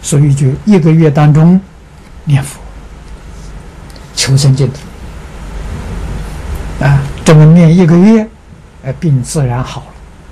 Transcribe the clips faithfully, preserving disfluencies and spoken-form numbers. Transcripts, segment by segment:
所以就一个月当中念佛，求生净土。啊，这么念一个月，呃，病自然好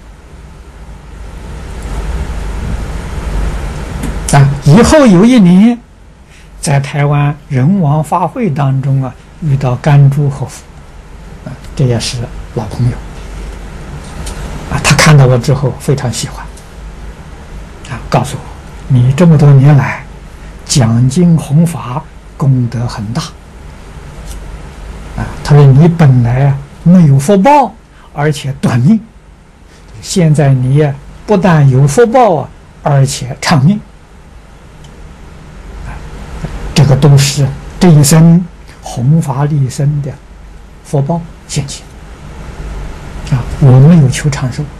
了。啊，以后有一年，在台湾人王法会当中啊，遇到甘珠和夫，啊，这也是老朋友。啊，他看到我之后非常喜欢，啊，告诉我，你这么多年来讲经弘法功德很大。啊，他说你本来啊没有福报，而且短命，现在你呀不但有福报啊，而且长命。啊，这个都是这一生弘法利生的福报现前。啊，我没有求长寿，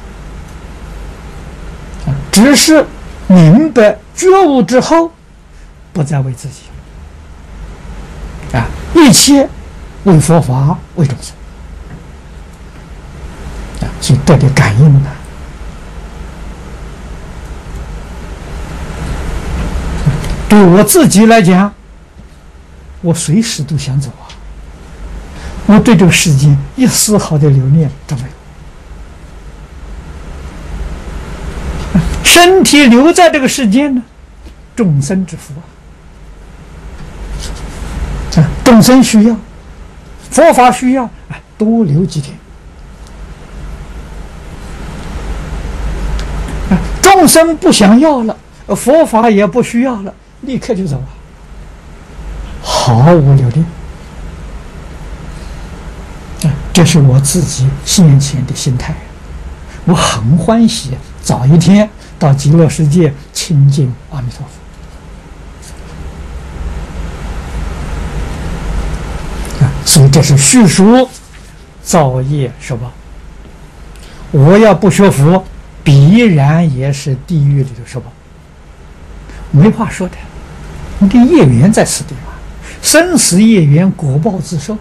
啊，只是明白觉悟之后，不再为自己，啊，一切为佛法，为众生，啊，所以得的感应呢，对我自己来讲，我随时都想走啊。我对这个世界一丝毫的留恋都没有。身体留在这个世界呢，众生之福啊，啊，众生需要，佛法需要，啊，多留几天。啊，众生不想要了，佛法也不需要了，立刻就走了，毫无留恋。这是我自己先前的心态，我很欢喜早一天到极乐世界亲近阿弥陀佛。啊，所以这是叙述造业受报。我要不学佛，必然也是地狱里的受报，没话说的。你的业缘在此地方，生死业缘，果报自受嘛。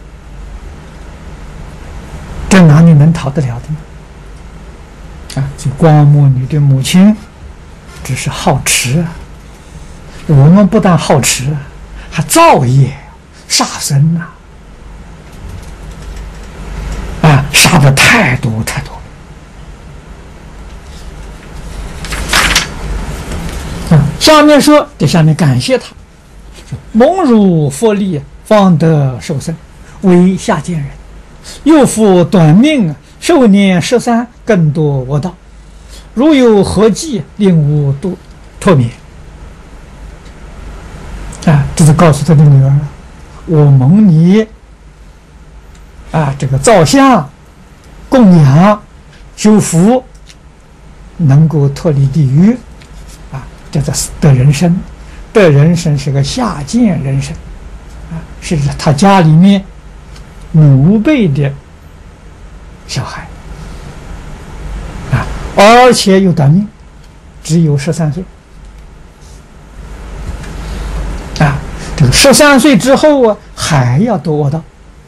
这哪里能逃得了的呢？啊，就光目女的母亲只是好持啊，我们不但好持，还造业杀生呐，啊，杀的太多太多了。啊，下面说，在下面感谢他，蒙汝佛力，方得受生，为下贱人。又复短命，寿年十三，更多我道。如有何计，令吾度脱免。啊，这是告诉他的女儿，我蒙你啊，这个造像、供养、修福，能够脱离地狱。啊，这是得人生，得人生是个下贱人生。啊，是他家里面奴辈的小孩啊，而且又短命，只有十三岁啊。这个十三岁之后啊，还要夺我道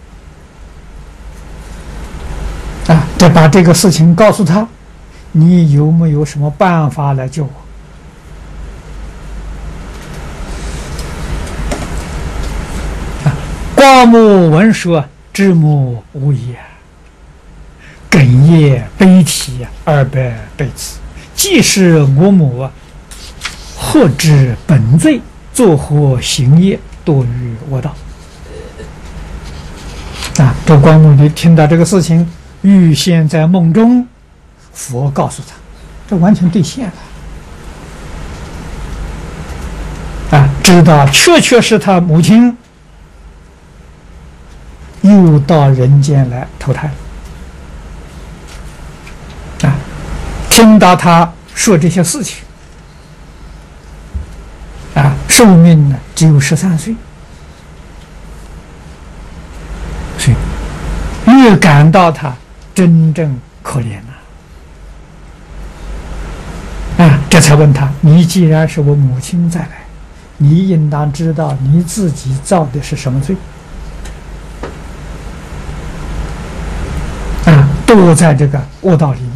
啊。再把这个事情告诉他，你有没有什么办法来救我？啊，光目闻说，知母无言，哽咽悲啼二百倍次。既是我母啊，何知本罪，作何行业，堕于我道。啊，这光目女听到这个事情，预现在梦中，佛告诉他，这完全兑现了。啊，知道确确是他母亲又到人间来投胎了。啊，听到他说这些事情，啊，寿命呢只有十三岁，所以越感到他真正可怜呐。啊，这才问他：你既然是我母亲再来，你应当知道你自己造的是什么罪？啊，都在这个恶道里面。